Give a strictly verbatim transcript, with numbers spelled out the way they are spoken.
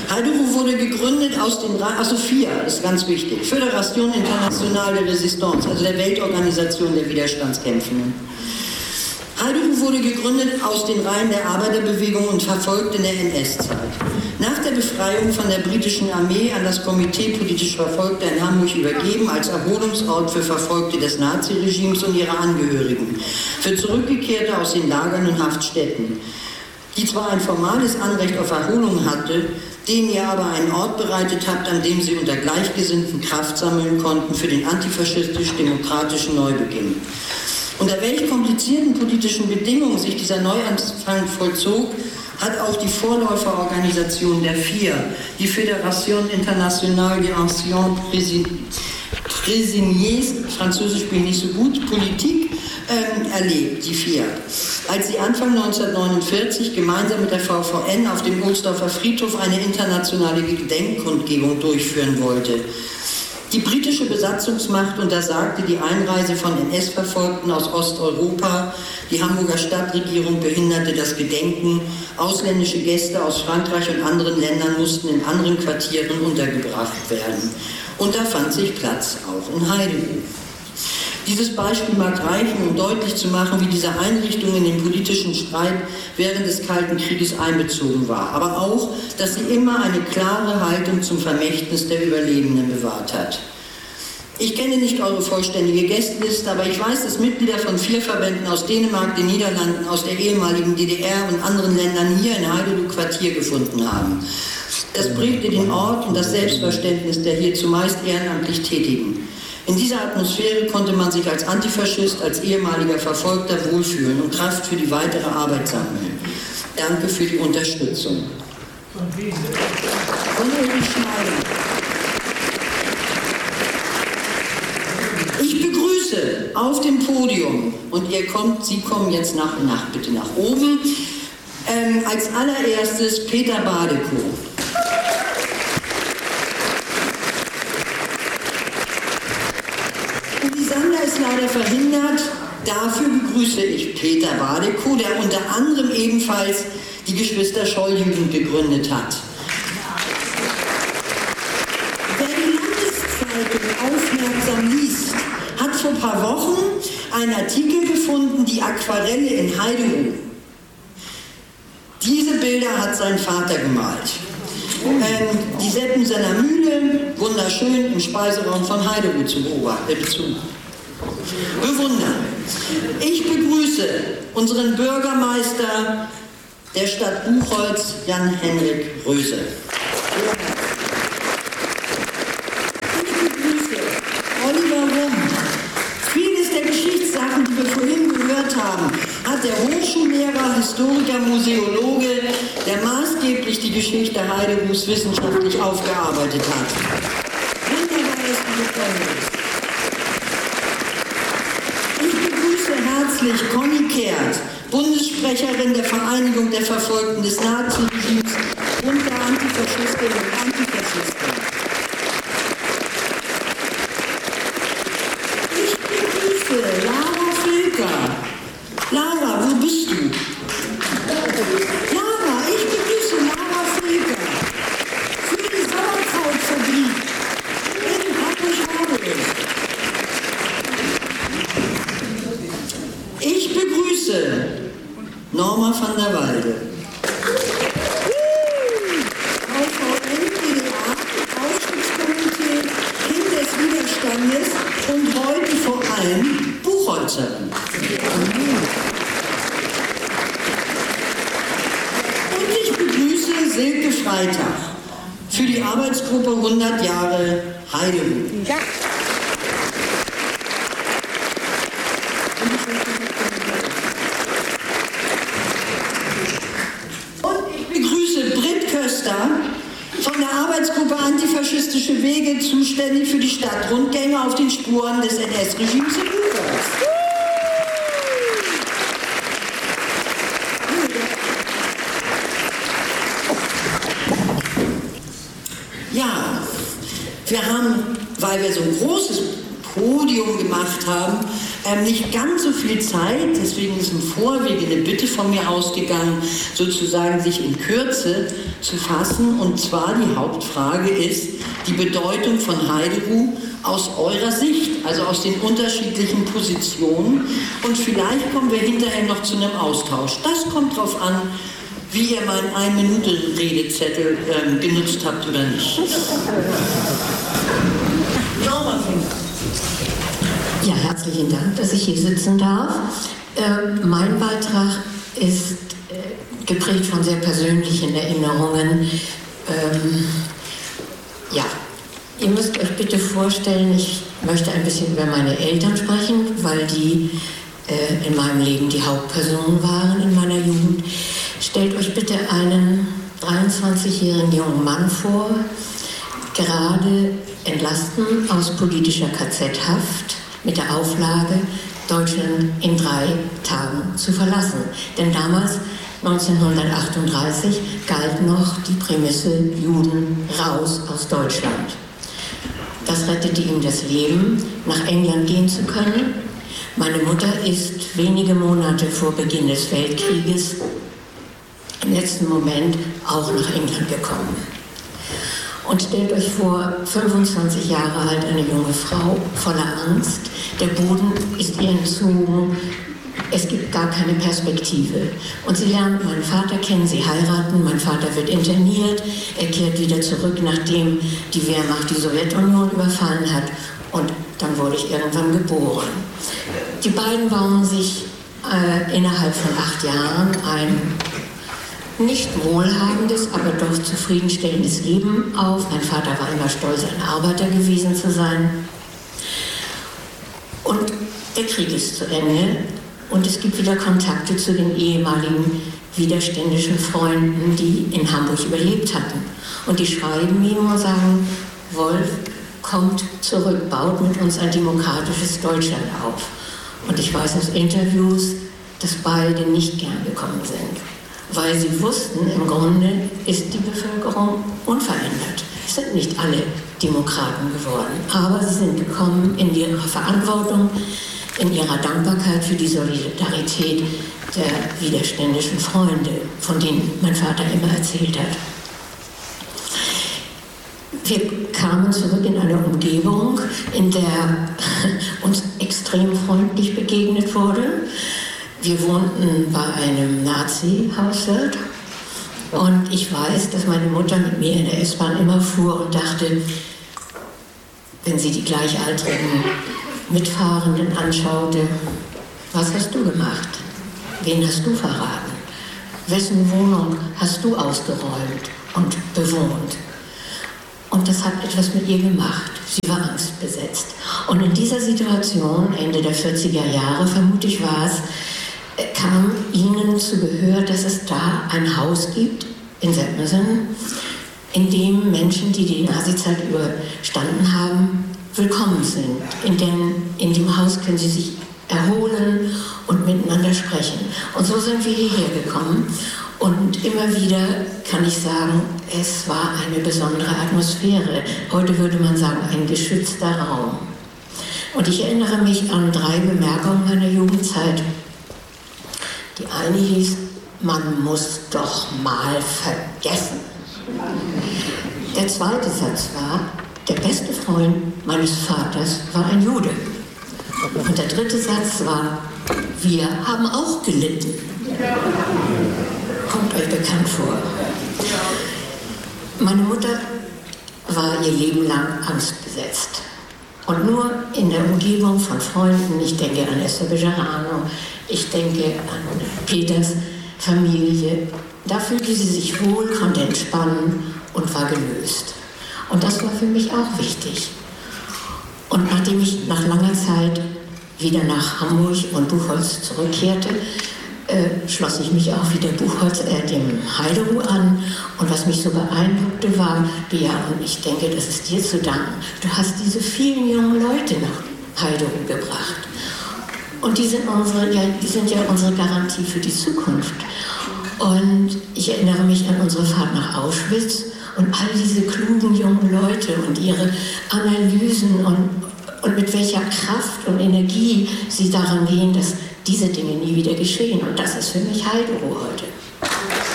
Hajduk wurde gegründet aus den Reihen, also vier, das ist ganz wichtig, Fédération Internationale de Résistance, also der Weltorganisation der Widerstandskämpfenden. Hajduk wurde gegründet aus den Reihen der Arbeiterbewegung und verfolgt in der N S-Zeit. Nach der Befreiung von der britischen Armee an das Komitee politisch Verfolgter in Hamburg übergeben, als Erholungsort für Verfolgte des Naziregimes und ihre Angehörigen, für Zurückgekehrte aus den Lagern und Haftstätten, die zwar ein formales Anrecht auf Erholung hatte, denen ihr aber einen Ort bereitet habt, an dem sie unter Gleichgesinnten Kraft sammeln konnten für den antifaschistisch-demokratischen Neubeginn. Unter welch komplizierten politischen Bedingungen sich dieser Neuanfang vollzog, hat auch die Vorläuferorganisation der Vier, die Fédération Internationale des Anciens Prisonniers, Französisch bin ich nicht so gut, Politik, ähm, erlebt, die Vier. Als sie Anfang neunzehnhundertneunundvierzig gemeinsam mit der V V N auf dem Ohlsdorfer Friedhof eine internationale Gedenkkundgebung durchführen wollte. Die britische Besatzungsmacht untersagte die Einreise von N S-Verfolgten aus Osteuropa. Die Hamburger Stadtregierung behinderte das Gedenken. Ausländische Gäste aus Frankreich und anderen Ländern mussten in anderen Quartieren untergebracht werden. Und da fand sich Platz auch in Hajduk. Dieses Beispiel mag reichen, um deutlich zu machen, wie diese Einrichtung in den politischen Streit während des Kalten Krieges einbezogen war. Aber auch, dass sie immer eine klare Haltung zum Vermächtnis der Überlebenden bewahrt hat. Ich kenne nicht eure vollständige Gästeliste, aber ich weiß, dass Mitglieder von vier Verbänden aus Dänemark, den Niederlanden, aus der ehemaligen D D R und anderen Ländern hier in Hajduk Quartier gefunden haben. Das prägte den Ort und das Selbstverständnis der hier zumeist ehrenamtlich Tätigen. In dieser Atmosphäre konnte man sich als Antifaschist, als ehemaliger Verfolgter wohlfühlen und Kraft für die weitere Arbeit sammeln. Danke für die Unterstützung. Von Ulrich Schneider. Ich begrüße auf dem Podium, und ihr kommt, Sie kommen jetzt nach und nach bitte nach oben, ähm, als allererstes Peter Badekow. Sander ist leider verhindert, dafür begrüße ich Peter Badekow, der unter anderem ebenfalls die Geschwister Scholl-Jugend gegründet hat. Wer die Landeszeitung aufmerksam liest, hat vor ein paar Wochen einen Artikel gefunden, die Aquarelle in Hajduk. Diese Bilder hat sein Vater gemalt. Ähm, die Seppen seiner Mühle, wunderschön im Speiseraum von Hajduk zu beobachten. Bewundern. Ich begrüße unseren Bürgermeister der Stadt Buchholz, Jan-Henrik Röse. Ich begrüße Oliver Rumm. Vieles der Geschichtssachen, die wir vorhin gehört haben, hat der Hochschullehrer, Historiker, Museologe, der maßgeblich die Geschichte Hajduks wissenschaftlich aufgearbeitet hat. Wunderbar, dass du gekommen bist. Herzlich Conny Kehrt, Bundessprecherin der Vereinigung der Verfolgten des Naziregimes und der Antifaschistinnen und Antifaschisten. Ich begrüße Lara Filker. Lara, wo bist du? Lara, ich begrüße Lara Filker für die Sauerkrautfabrik in Hamburg-Harburg. Ich begrüße Norma van der Walde. V V N, D D A, Ausstiegskomitee, Kind des Widerstandes und heute vor allem Buchholzerin. Und ich begrüße Silke Freitag für die Arbeitsgruppe hundert Jahre Hajduk. Ja. Von der Arbeitsgruppe Antifaschistische Wege, zuständig für die Stadtrundgänge auf den Spuren des N S-Regimes in Buchholz. Ja, wir haben, weil wir so ein großes Podium gemacht haben, ähm, nicht ganz so viel Zeit, deswegen ist im Vorwege eine Bitte von mir ausgegangen, sozusagen sich in Kürze zu fassen. Und zwar die Hauptfrage ist die Bedeutung von Heidegger aus eurer Sicht, also aus den unterschiedlichen Positionen. Und vielleicht kommen wir hinterher noch zu einem Austausch. Das kommt drauf an, wie ihr meinen ein-Minute-Redezettel ähm, genutzt habt oder nicht. Ja, herzlichen Dank, dass ich hier sitzen darf. Äh, mein Beitrag ist äh, geprägt von sehr persönlichen Erinnerungen. Ähm, ja, ihr müsst euch bitte vorstellen, ich möchte ein bisschen über meine Eltern sprechen, weil die äh, in meinem Leben die Hauptpersonen waren in meiner Jugend. Stellt euch bitte einen dreiundzwanzigjährigen jungen Mann vor, gerade entlassen aus politischer K Z-Haft, mit der Auflage, Deutschland in drei Tagen zu verlassen. Denn damals, neunzehnhundertachtunddreißig, galt noch die Prämisse Juden raus aus Deutschland. Das rettete ihm das Leben, nach England gehen zu können. Meine Mutter ist wenige Monate vor Beginn des Weltkrieges im letzten Moment auch nach England gekommen. Und stellt euch vor, fünfundzwanzig Jahre alt, eine junge Frau, voller Angst. Der Boden ist ihr entzogen. Es gibt gar keine Perspektive. Und sie lernt meinen Vater kennen, sie heiraten. Mein Vater wird interniert. Er kehrt wieder zurück, nachdem die Wehrmacht die Sowjetunion überfallen hat. Und dann wurde ich irgendwann geboren. Die beiden bauen sich äh, innerhalb von acht Jahren ein nicht wohlhabendes, aber doch zufriedenstellendes Leben auf. Mein Vater war immer stolz, ein Arbeiter gewesen zu sein. Und der Krieg ist zu Ende und es gibt wieder Kontakte zu den ehemaligen widerständischen Freunden, die in Hamburg überlebt hatten. Und die schreiben ihm und sagen, Wolf, kommt zurück, baut mit uns ein demokratisches Deutschland auf. Und ich weiß aus Interviews, dass beide nicht gern gekommen sind. Weil sie wussten, im Grunde ist die Bevölkerung unverändert. Es sind nicht alle Demokraten geworden, aber sie sind gekommen in ihrer Verantwortung, in ihrer Dankbarkeit für die Solidarität der widerständischen Freunde, von denen mein Vater immer erzählt hat. Wir kamen zurück in eine Umgebung, in der uns extrem freundlich begegnet wurde. Wir wohnten bei einem Nazi-Hauswirt und ich weiß, dass meine Mutter mit mir in der S-Bahn immer fuhr und dachte, wenn sie die gleichaltrigen Mitfahrenden anschaute, was hast du gemacht? Wen hast du verraten? Wessen Wohnung hast du ausgeräumt und bewohnt? Und das hat etwas mit ihr gemacht. Sie war angstbesetzt. Und in dieser Situation, Ende der vierziger Jahre, vermute ich war es, kam ihnen zu Gehör, dass es da ein Haus gibt in Seppensen, in dem Menschen, die die Nazizeit überstanden haben, willkommen sind. In dem, in dem Haus können sie sich erholen und miteinander sprechen. Und so sind wir hierher gekommen. Und immer wieder kann ich sagen, es war eine besondere Atmosphäre. Heute würde man sagen, ein geschützter Raum. Und ich erinnere mich an drei Bemerkungen meiner Jugendzeit. Die eine hieß, man muss doch mal vergessen. Der zweite Satz war, der beste Freund meines Vaters war ein Jude. Und der dritte Satz war, wir haben auch gelitten. Kommt euch bekannt vor. Meine Mutter war ihr Leben lang angstbesetzt. Und nur in der Umgebung von Freunden, ich denke an Esther Bejarano, ich denke an Peters Familie, da fühlte sie sich wohl, konnte entspannen und war gelöst. Und das war für mich auch wichtig. Und nachdem ich nach langer Zeit wieder nach Hamburg und Buchholz zurückkehrte, äh, schloss ich mich auch wieder Buchholz, äh, dem Heidegger an. Und was mich so beeindruckte war, Bea, und ich denke, das ist dir zu danken, du hast diese vielen jungen Leute nach Heidegger gebracht. Und die sind, unsere, ja, die sind ja unsere Garantie für die Zukunft. Und ich erinnere mich an unsere Fahrt nach Auschwitz und all diese klugen jungen Leute und ihre Analysen und, und mit welcher Kraft und Energie sie daran gehen, dass diese Dinge nie wieder geschehen. Und das ist für mich Heilruhe heute.